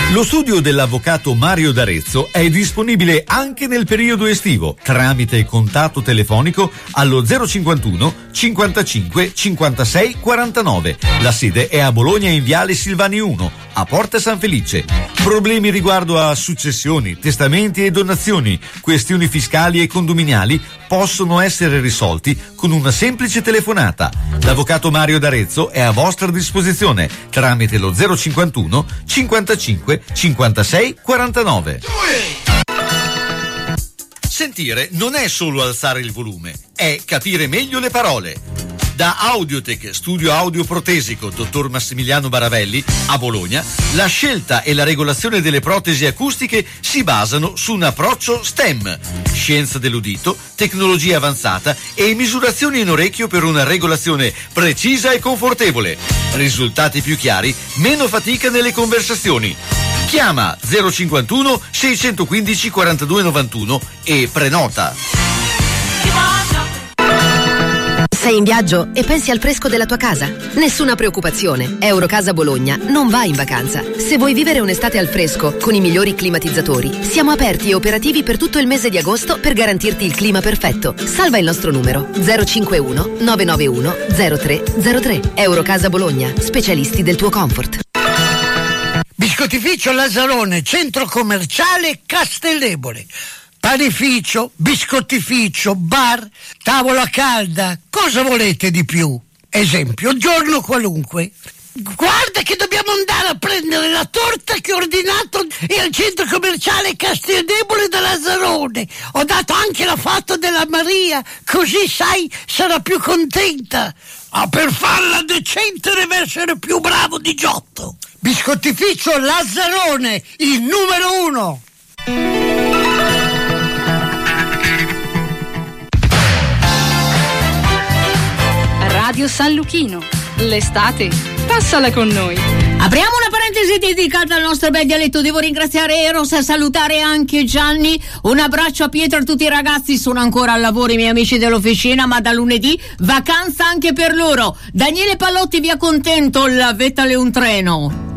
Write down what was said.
Lo studio dell'avvocato Mario D'Arezzo è disponibile anche nel periodo estivo tramite contatto telefonico allo 051 55 56 49. La sede è a Bologna in Viale Silvani 1, a Porta San Felice. Problemi riguardo a successioni, testamenti e donazioni, questioni fiscali e condominiali possono essere risolti con una semplice telefonata. L'avvocato Mario D'Arezzo è a vostra disposizione tramite lo 051 55 56 49. Sentire non è solo alzare il volume, è capire meglio le parole. Da Audiotech, studio audio protesico dottor Massimiliano Baravelli, a Bologna, la scelta e la regolazione delle protesi acustiche si basano su un approccio STEM, scienza dell'udito, tecnologia avanzata e misurazioni in orecchio per una regolazione precisa e confortevole. Risultati più chiari, meno fatica nelle conversazioni. Chiama 051 615 4291 e prenota. Sei in viaggio e pensi al fresco della tua casa? Nessuna preoccupazione, Eurocasa Bologna non va in vacanza. Se vuoi vivere un'estate al fresco con i migliori climatizzatori, siamo aperti e operativi per tutto il mese di agosto per garantirti il clima perfetto. Salva il nostro numero 051 991 0303. Eurocasa Bologna, specialisti del tuo comfort. Biscottificio Lazzarone, centro commerciale Castellebole. Panificio, biscottificio, bar, tavola calda, cosa volete di più? Esempio, giorno qualunque. Guarda che dobbiamo andare a prendere la torta che ho ordinato al centro commerciale Castellebole da Lazzarone. Ho dato anche la foto della Maria, così sai, sarà più contenta. Ma per farla decente deve essere più bravo di Giotto. Biscottificio Lazzarone, il numero 1. Radio San Luchino, l'estate, passala con noi. Apriamo una parentesi dedicata al nostro bel dialetto. Devo ringraziare Eros e salutare anche Gianni. Un abbraccio a Pietro e a tutti i ragazzi. Sono ancora al lavoro i miei amici dell'officina, ma da lunedì vacanza anche per loro. Daniele Pallotti, via Contento, la Vettale un treno.